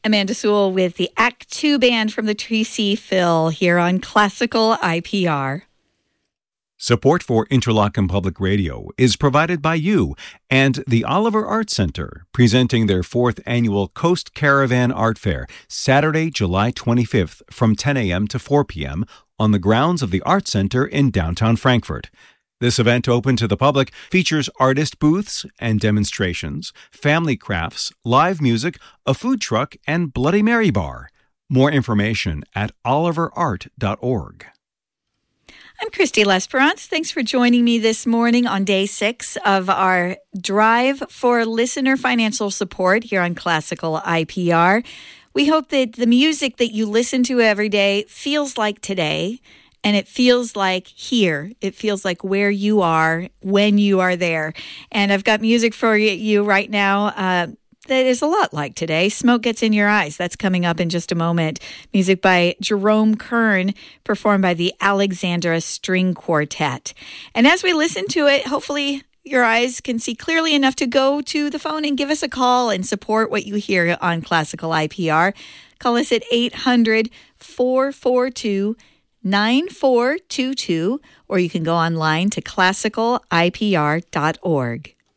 Amanda Sewell with the Act 2 Band from the Tracy Phil here on Classical IPR. Support for Interlochen Public Radio is provided by you and the Oliver Art Center, presenting their 4th annual Coast Caravan Art Fair, Saturday, July 25th from 10 a.m. to 4 p.m. on the grounds of the Art Center in downtown Frankfort. This event, open to the public, features artist booths and demonstrations, family crafts, live music, a food truck, and Bloody Mary bar. More information at oliverart.org. I'm Christy Lesperance. Thanks for joining me this morning on day 6 of our drive for listener financial support here on Classical IPR. We hope that the music that you listen to every day feels like today, and it feels like here. It feels like where you are when you are there. And I've got music for you right now that is a lot like today. Smoke Gets in Your Eyes. That's coming up in just a moment. Music by Jerome Kern, performed by the Alexandra String Quartet. And as we listen to it, hopefully your eyes can see clearly enough to go to the phone and give us a call and support what you hear on Classical IPR. Call us at 800-442-9422, or you can go online to classicalipr.org.